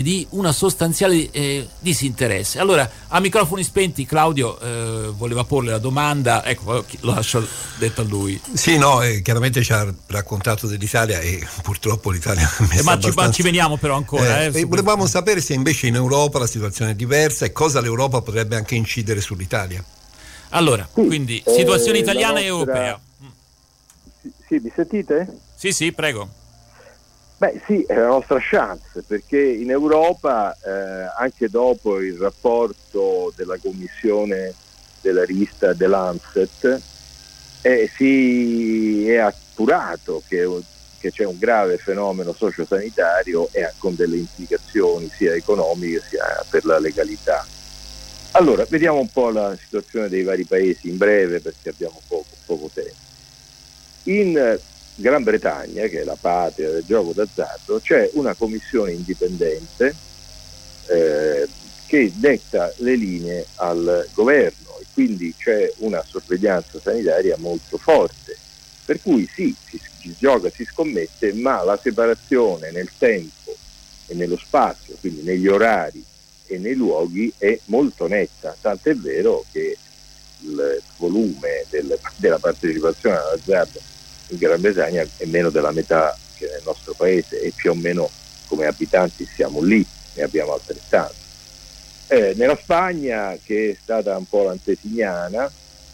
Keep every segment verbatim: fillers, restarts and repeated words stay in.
di una sostanziale eh, disinteresse. Allora, a microfoni spenti, Claudio eh, voleva porle la domanda, ecco, lo lascio detto a lui. Sì, no, eh, chiaramente ci ha raccontato dell'Italia e purtroppo l'Italia ha messo eh, ma, abbastanza... ci, ma ci veniamo però ancora. Eh, Eh, e volevamo questo. sapere se invece in Europa la situazione è diversa e cosa l'Europa potrebbe anche incidere sull'Italia. Allora, sì, quindi, situazione eh, italiana e nostra... europea. Sì, sì, mi sentite? Sì, sì, prego. Beh sì, è la nostra chance, perché in Europa, eh, anche dopo il rapporto della commissione della rivista The Lancet, eh, si è appurato che, che c'è un grave fenomeno sociosanitario e con delle implicazioni sia economiche sia per la legalità. Allora, vediamo un po' la situazione dei vari paesi in breve, perché abbiamo poco, poco tempo. In Gran Bretagna, che è la patria del gioco d'azzardo, c'è una commissione indipendente eh, che detta le linee al governo e quindi c'è una sorveglianza sanitaria molto forte, per cui sì, si, si gioca, si scommette, ma la separazione nel tempo e nello spazio, quindi negli orari e nei luoghi, è molto netta, tant'è vero che il volume del, della partecipazione all'azzardo in Gran Bretagna è meno della metà che nel nostro paese e più o meno come abitanti siamo lì, ne abbiamo altrettanto. Eh, nella Spagna, che è stata un po' l'antesignana,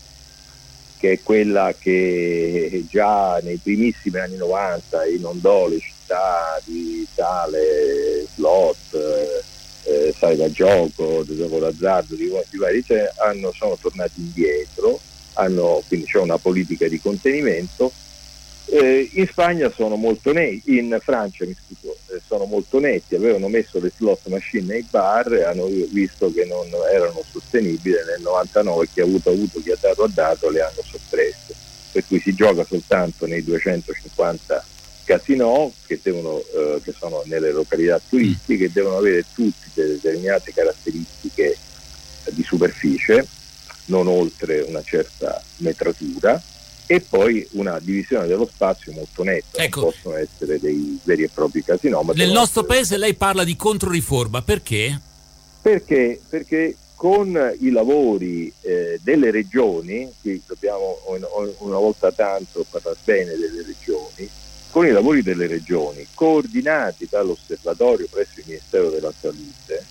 che è quella che già nei primissimi anni novanta inondò le città di sale, slot, eh, sale da gioco, di gioco d'azzardo, di, di vari, cioè, hanno, sono tornati indietro, hanno, quindi c'è una politica di contenimento. Eh, in Spagna sono molto netti, in Francia mi scuso, eh, sono molto netti, avevano messo le slot machine nei bar e hanno visto che non erano sostenibili. Nel novantanove chi ha avuto avuto, chi ha dato ha dato, le hanno soppresse, per cui si gioca soltanto nei duecentocinquanta casinò che, devono, eh, che sono nelle località turistiche, che devono avere tutte delle determinate caratteristiche di superficie, non oltre una certa metratura, e poi una divisione dello spazio molto netta. Ecco, non possono essere dei veri e propri casinò. Ma nel nostro essere... paese lei parla di controriforma, perché? Perché? Perché con i lavori eh, delle regioni, qui dobbiamo una volta tanto parlare bene delle regioni, con i lavori delle regioni coordinati dall'osservatorio presso il Ministero della Salute,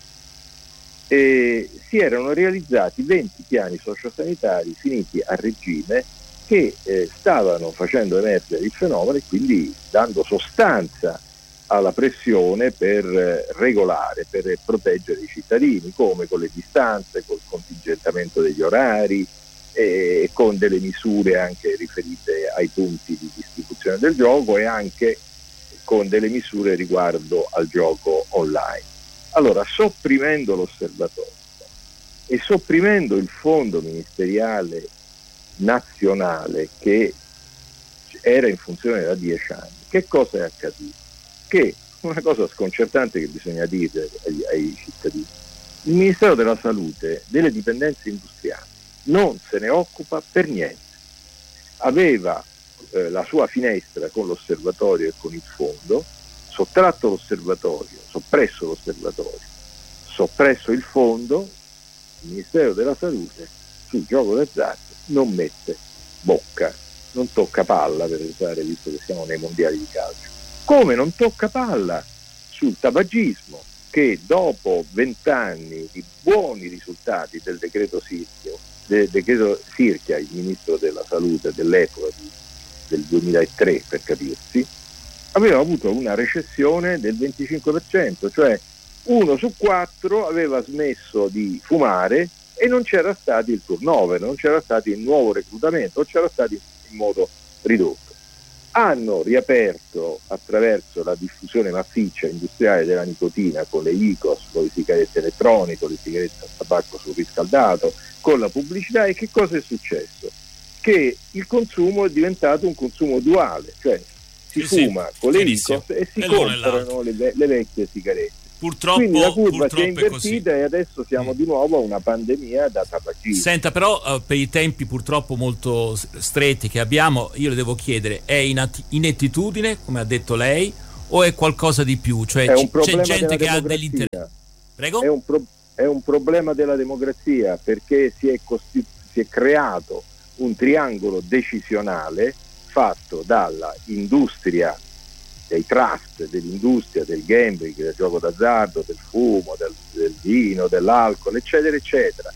eh, si erano realizzati venti piani sociosanitari finiti a regime che eh, stavano facendo emergere il fenomeno e quindi dando sostanza alla pressione per eh, regolare, per proteggere i cittadini, come con le distanze, col contingentamento degli orari e eh, con delle misure anche riferite ai punti di distribuzione del gioco e anche con delle misure riguardo al gioco online. Allora, sopprimendo l'osservatorio e sopprimendo il fondo ministeriale nazionale che era in funzione da dieci anni, che cosa è accaduto? Che una cosa sconcertante che bisogna dire ai, ai cittadini: il Ministero della Salute delle dipendenze industriali non se ne occupa per niente. Aveva eh, la sua finestra con l'osservatorio e con il fondo, sottratto l'osservatorio, soppresso l'osservatorio, soppresso il fondo, il Ministero della Salute sul gioco d'azzardo non mette bocca, non tocca palla, per usare, visto che siamo nei mondiali di calcio, come non tocca palla sul tabagismo, che dopo vent'anni di buoni risultati del decreto Sirchia, del decreto Sirchia, il ministro della salute dell'epoca di, del duemilatré per capirsi, aveva avuto una recessione del venticinque per cento, cioè uno su quattro aveva smesso di fumare e non c'era stato il turnover, non c'era stato il nuovo reclutamento, o c'era stato in modo ridotto. Hanno riaperto attraverso la diffusione massiccia industriale della nicotina con le I C O S, con le sigarette elettroniche, con le sigarette a tabacco surriscaldato, con la pubblicità, e che cosa è successo? Che il consumo è diventato un consumo duale, cioè si sì, fuma sì, con le I C O S e si e comprano le, le vecchie sigarette. Purtroppo, quindi la curva si è invertita e adesso siamo mm. di nuovo a una pandemia da tabagismo. Senta, però uh, per i tempi purtroppo molto stretti che abbiamo, io le devo chiedere: è in att- inettitudine, come ha detto lei, o è qualcosa di più? Cioè è un c'è gente che democrazia. ha degli interessi. Prego? È un, pro- è un problema della democrazia, perché si è, costi- si è creato un triangolo decisionale fatto dalla industria dei trust, dell'industria del gambling, del gioco d'azzardo, del fumo, del, del vino, dell'alcol, eccetera, eccetera,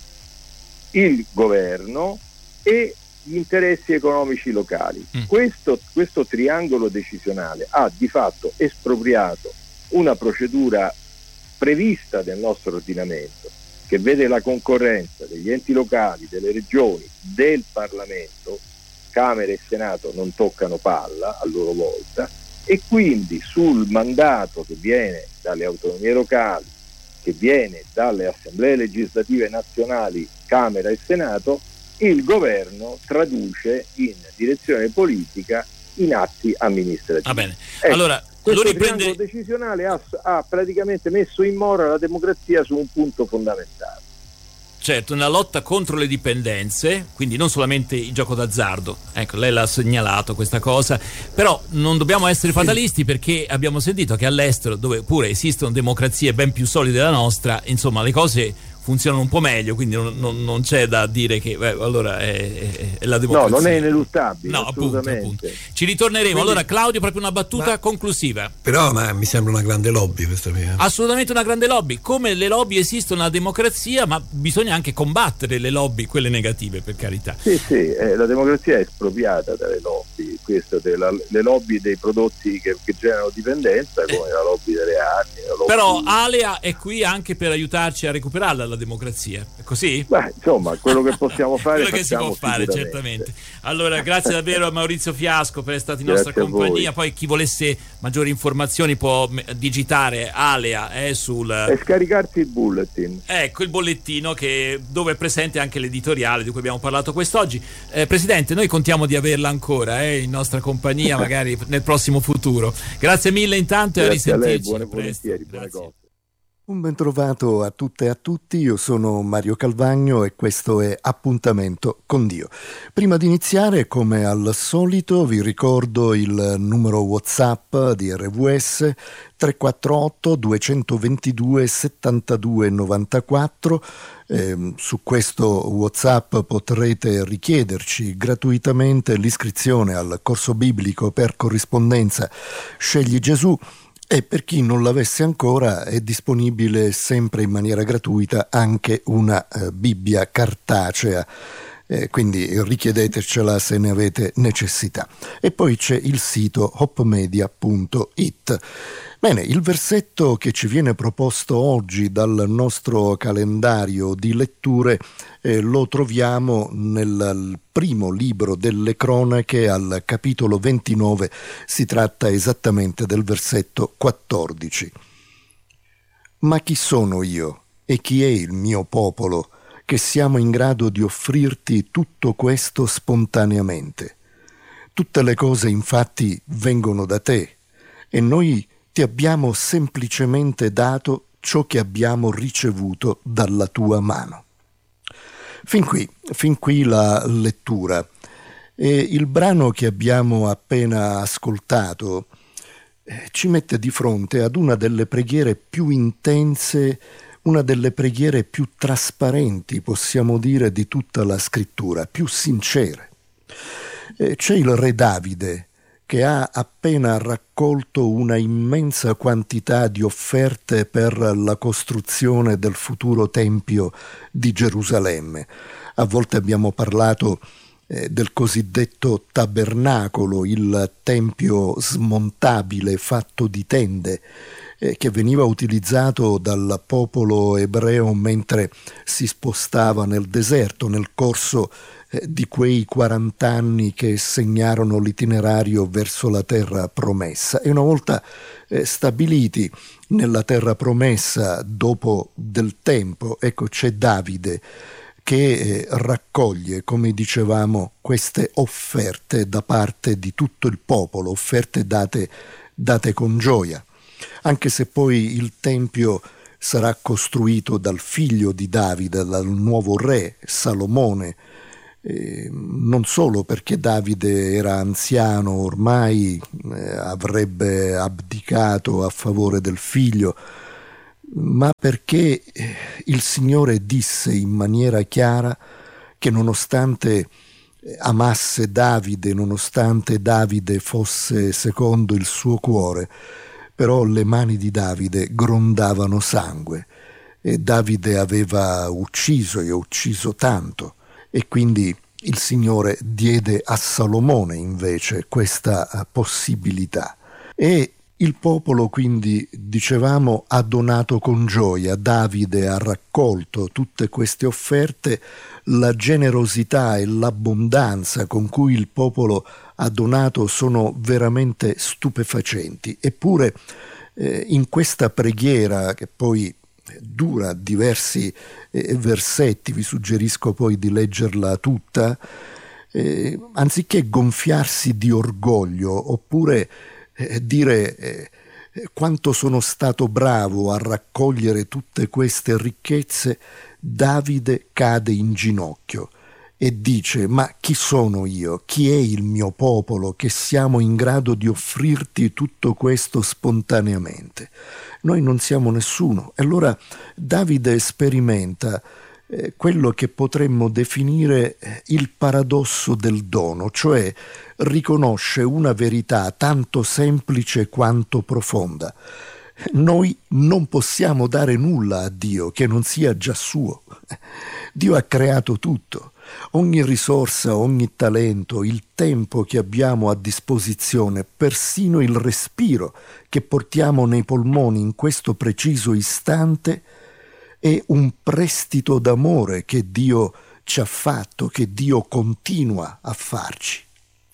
il governo e gli interessi economici locali. Mm. Questo, questo triangolo decisionale ha di fatto espropriato una procedura prevista nel nostro ordinamento, che vede la concorrenza degli enti locali, delle regioni, del Parlamento. Camera e Senato non toccano palla a loro volta, e quindi sul mandato che viene dalle autonomie locali, che viene dalle assemblee legislative nazionali, Camera e Senato, il governo traduce in direzione politica in atti amministrativi. Va bene. Ecco, allora, questo lo riprende... triangolo decisionale ha, ha praticamente messo in mora la democrazia su un punto fondamentale. Certo, nella lotta contro le dipendenze, quindi non solamente il gioco d'azzardo, ecco, lei l'ha segnalato questa cosa, però non dobbiamo essere fatalisti, perché abbiamo sentito che all'estero, dove pure esistono democrazie ben più solide della nostra, insomma le cose funzionano un po' meglio, quindi non, non, non c'è da dire che beh, allora è, è, è la democrazia. No, non è ineluttabile. No, appunto, appunto. Ci ritorneremo. Quindi, allora Claudio, proprio una battuta ma, conclusiva. Però ma mi sembra una grande lobby questa mia. Assolutamente una grande lobby. Come le lobby esistono nella democrazia, ma bisogna anche combattere le lobby, quelle negative, per carità. Sì, sì, eh, la democrazia è espropriata dalle lobby, questo della, le lobby dei prodotti che, che generano dipendenza, come eh. la lobby delle armi. La lobby... Però Alea è qui anche per aiutarci a recuperarla la democrazia, è così? Beh, insomma, quello che possiamo fare quello che si può fare, certamente. Allora, grazie davvero a Maurizio Fiasco per essere stato in nostra compagnia. Poi chi volesse maggiori informazioni può digitare Alea eh, sul e scaricarsi il bulletin. Ecco il bollettino, che dove è presente anche l'editoriale di cui abbiamo parlato quest'oggi. Eh, Presidente, noi contiamo di averla ancora eh, in nostra compagnia, magari nel prossimo futuro. Grazie mille intanto e a risentirci. A lei, buone volentieri, buone cose. Un ben trovato a tutte e a tutti, io sono Mario Calvagno e questo è Appuntamento con Dio. Prima di iniziare, come al solito, vi ricordo il numero WhatsApp di R W S tre quattro otto due due due sette due nove quattro. Eh, su questo WhatsApp potrete richiederci gratuitamente l'iscrizione al corso biblico per corrispondenza Scegli Gesù. E per chi non l'avesse ancora è disponibile sempre in maniera gratuita anche una eh, Bibbia cartacea, eh, quindi richiedetecela se ne avete necessità. E poi c'è il sito hopmedia punto it. Bene, il versetto che ci viene proposto oggi dal nostro calendario di letture eh, lo troviamo nel primo libro delle cronache, al capitolo ventinove, si tratta esattamente del versetto quattordici. Ma chi sono io e chi è il mio popolo, che siamo in grado di offrirti tutto questo spontaneamente? Tutte le cose infatti vengono da te, e noi ti abbiamo semplicemente dato ciò che abbiamo ricevuto dalla tua mano. Fin qui, fin qui la lettura. E il brano che abbiamo appena ascoltato eh, ci mette di fronte ad una delle preghiere più intense, una delle preghiere più trasparenti, possiamo dire, di tutta la scrittura, più sincere. Eh, c'è il re Davide, che ha appena raccolto una immensa quantità di offerte per la costruzione del futuro Tempio di Gerusalemme. A volte abbiamo parlato eh, del cosiddetto tabernacolo, il tempio smontabile fatto di tende, eh, che veniva utilizzato dal popolo ebreo mentre si spostava nel deserto nel corso di quei quarant'anni che segnarono l'itinerario verso la terra promessa. E una volta eh, stabiliti nella terra promessa, dopo del tempo, ecco, c'è Davide che eh, raccoglie, come dicevamo, queste offerte da parte di tutto il popolo, offerte date, date con gioia. Anche se poi il Tempio sarà costruito dal figlio di Davide, dal nuovo re Salomone, Eh, non solo perché Davide era anziano ormai, eh, avrebbe abdicato a favore del figlio, ma perché il Signore disse in maniera chiara che nonostante amasse Davide, nonostante Davide fosse secondo il suo cuore, però le mani di Davide grondavano sangue e Davide aveva ucciso e ha ucciso tanto. E quindi il Signore diede a Salomone invece questa possibilità. E il popolo quindi, dicevamo, ha donato con gioia. Davide ha raccolto tutte queste offerte. La generosità e l'abbondanza con cui il popolo ha donato sono veramente stupefacenti. Eppure eh, in questa preghiera, che poi dura diversi eh, versetti, vi suggerisco poi di leggerla tutta, eh, anziché gonfiarsi di orgoglio oppure eh, dire eh, quanto sono stato bravo a raccogliere tutte queste ricchezze, Davide cade in ginocchio e dice: ma chi sono io? Chi è il mio popolo che siamo in grado di offrirti tutto questo spontaneamente? Noi non siamo nessuno. E allora Davide sperimenta eh, quello che potremmo definire eh, il paradosso del dono, cioè riconosce una verità tanto semplice quanto profonda. Noi non possiamo dare nulla a Dio che non sia già suo. Dio ha creato tutto. Ogni risorsa, ogni talento, il tempo che abbiamo a disposizione, persino il respiro che portiamo nei polmoni in questo preciso istante, è un prestito d'amore che Dio ci ha fatto, che Dio continua a farci.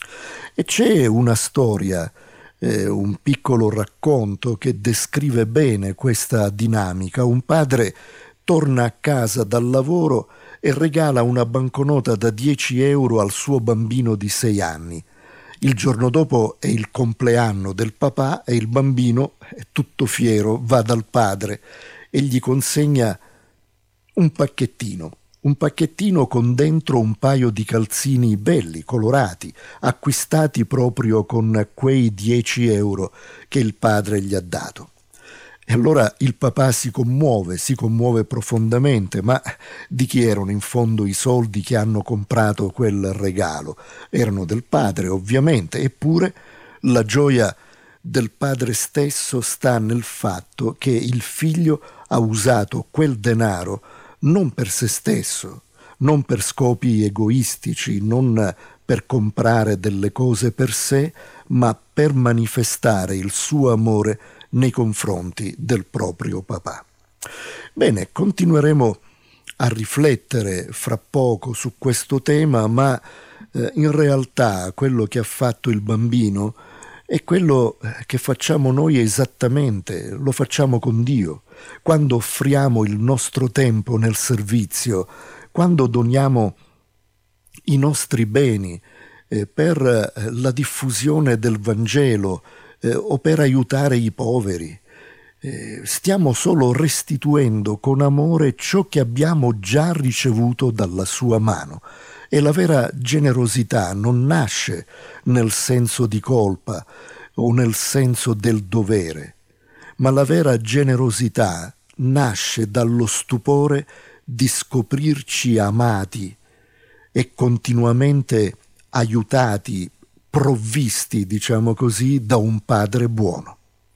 E c'è una storia, eh, un piccolo racconto che descrive bene questa dinamica. Un padre torna a casa dal lavoro e regala una banconota da dieci euro al suo bambino di sei anni. Il giorno dopo è il compleanno del papà e il bambino, tutto fiero, va dal padre e gli consegna un pacchettino, un pacchettino con dentro un paio di calzini belli, colorati, acquistati proprio con quei dieci euro che il padre gli ha dato. E allora il papà si commuove, si commuove profondamente, ma di chi erano in fondo i soldi che hanno comprato quel regalo? Erano del padre, ovviamente, eppure la gioia del padre stesso sta nel fatto che il figlio ha usato quel denaro non per se stesso, non per scopi egoistici, non per comprare delle cose per sé, ma per manifestare il suo amore nei confronti del proprio papà. Bene, continueremo a riflettere fra poco su questo tema, ma eh, in realtà quello che ha fatto il bambino è quello che facciamo noi esattamente, lo facciamo con Dio. Quando offriamo il nostro tempo nel servizio, quando doniamo i nostri beni eh, per eh, la diffusione del Vangelo, Eh, o per aiutare i poveri, eh, stiamo solo restituendo con amore ciò che abbiamo già ricevuto dalla sua mano. E la vera generosità non nasce nel senso di colpa o nel senso del dovere, ma la vera generosità nasce dallo stupore di scoprirci amati e continuamente aiutati, provvisti, diciamo così, da un padre buono.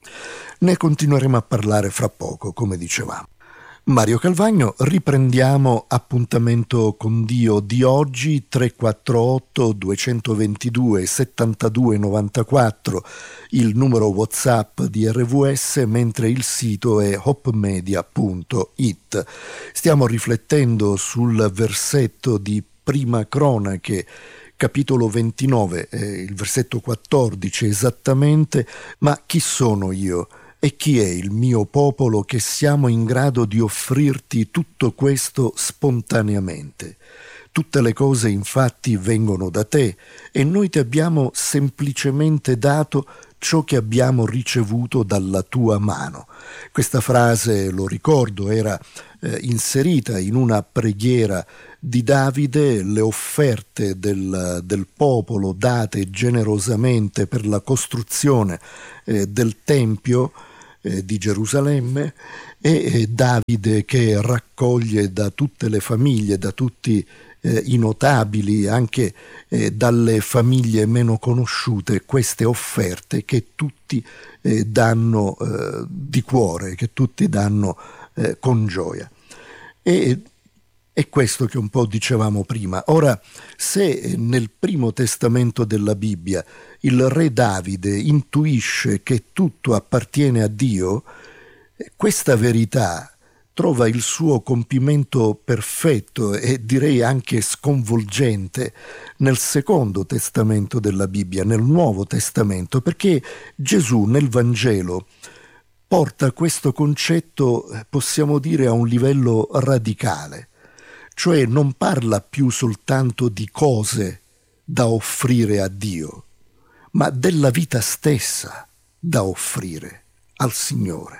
Ne continueremo a parlare fra poco, come dicevamo. Mario Calvagno, riprendiamo Appuntamento con Dio di oggi, tre quattro otto due due due sette due nove quattro, il numero WhatsApp di R V S, mentre il sito è hope media punto it. Stiamo riflettendo sul versetto di Prima Cronache, capitolo ventinove, eh, il versetto quattordici esattamente: ma chi sono io e chi è il mio popolo che siamo in grado di offrirti tutto questo spontaneamente? Tutte le cose infatti vengono da te e noi ti abbiamo semplicemente dato ciò che abbiamo ricevuto dalla tua mano. Questa frase, lo ricordo, era eh, inserita in una preghiera di Davide, le offerte del, del popolo date generosamente per la costruzione eh, del Tempio eh, di Gerusalemme, e eh, Davide che raccoglie da tutte le famiglie, da tutti eh, i notabili, anche eh, dalle famiglie meno conosciute, queste offerte che tutti eh, danno eh, di cuore, che tutti danno eh, con gioia. E è questo che un po' dicevamo prima. Ora, se nel primo testamento della Bibbia il re Davide intuisce che tutto appartiene a Dio, questa verità trova il suo compimento perfetto e direi anche sconvolgente nel secondo testamento della Bibbia, nel Nuovo Testamento, perché Gesù nel Vangelo porta questo concetto, possiamo dire, a un livello radicale. Cioè non parla più soltanto di cose da offrire a Dio, ma della vita stessa da offrire al Signore.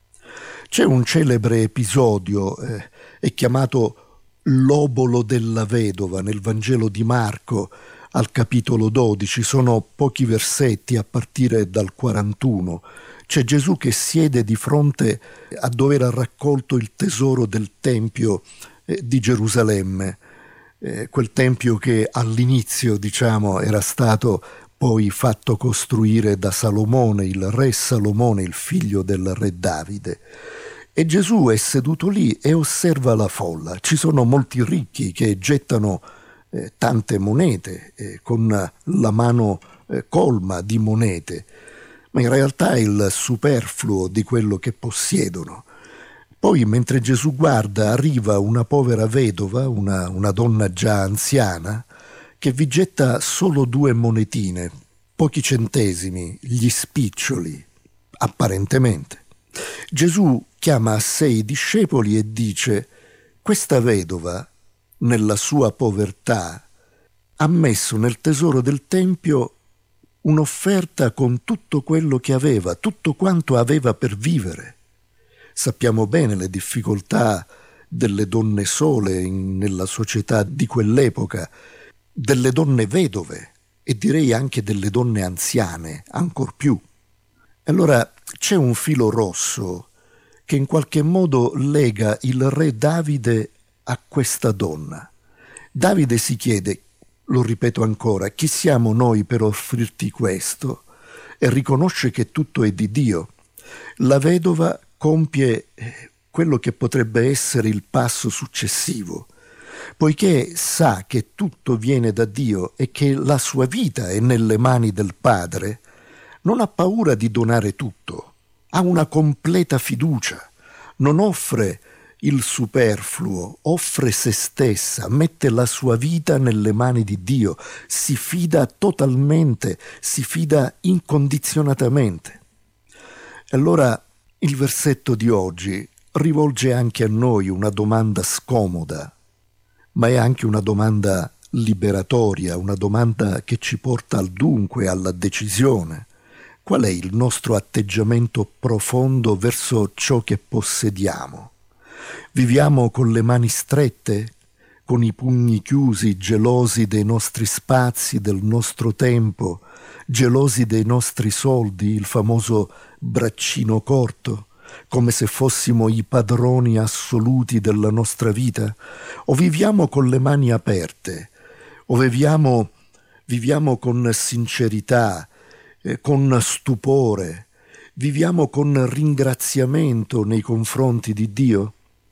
C'è un celebre episodio, eh, è chiamato l'obolo della vedova nel Vangelo di Marco al capitolo dodici, sono pochi versetti a partire dal quarantuno. C'è Gesù che siede di fronte a dove era raccolto il tesoro del Tempio di Gerusalemme, eh, quel tempio che all'inizio, diciamo, era stato poi fatto costruire da Salomone, il re Salomone, il figlio del re Davide. E Gesù è seduto lì e osserva la folla. Ci sono molti ricchi che gettano eh, tante monete, eh, con la mano eh, colma di monete, ma in realtà è il superfluo di quello che possiedono. Poi, mentre Gesù guarda, arriva una povera vedova, una, una donna già anziana, che vi getta solo due monetine, pochi centesimi, gli spiccioli, apparentemente. Gesù chiama a sé i discepoli e dice: questa vedova, nella sua povertà, ha messo nel tesoro del Tempio un'offerta con tutto quello che aveva, tutto quanto aveva per vivere. Sappiamo bene le difficoltà delle donne sole in, nella società di quell'epoca, delle donne vedove e direi anche delle donne anziane, ancor più. Allora c'è un filo rosso che in qualche modo lega il re Davide a questa donna. Davide si chiede, lo ripeto ancora, chi siamo noi per offrirti questo? E riconosce che tutto è di Dio. La vedova compie quello che potrebbe essere il passo successivo, poiché sa che tutto viene da Dio e che la sua vita è nelle mani del Padre, non ha paura di donare tutto, ha una completa fiducia, non offre il superfluo, offre se stessa, mette la sua vita nelle mani di Dio, si fida totalmente, si fida incondizionatamente. Allora il versetto di oggi rivolge anche a noi una domanda scomoda, ma è anche una domanda liberatoria, una domanda che ci porta al dunque, alla decisione. Qual è il nostro atteggiamento profondo verso ciò che possediamo? Viviamo con le mani strette, con i pugni chiusi, gelosi dei nostri spazi, del nostro tempo, gelosi dei nostri soldi, il famoso braccino corto, come se fossimo i padroni assoluti della nostra vita? O viviamo con le mani aperte? O viviamo, viviamo con sincerità, eh, con stupore? Viviamo con ringraziamento nei confronti di Dio?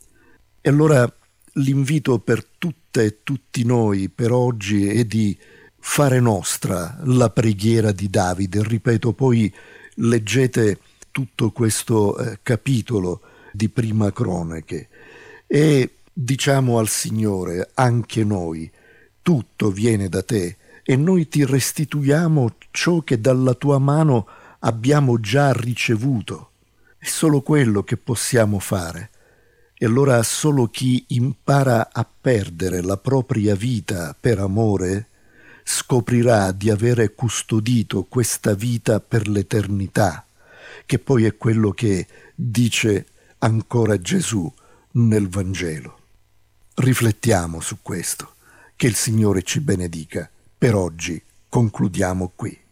E allora l'invito per tutte e tutti noi per oggi è di fare nostra la preghiera di Davide. Ripeto, poi leggete tutto questo eh, capitolo di Prima Cronache e diciamo al Signore: anche noi, tutto viene da te e noi ti restituiamo ciò che dalla tua mano abbiamo già ricevuto. È solo quello che possiamo fare. E allora solo chi impara a perdere la propria vita per amore scoprirà di avere custodito questa vita per l'eternità, che poi è quello che dice ancora Gesù nel Vangelo. Riflettiamo su questo. Che il Signore ci benedica. Per oggi concludiamo qui.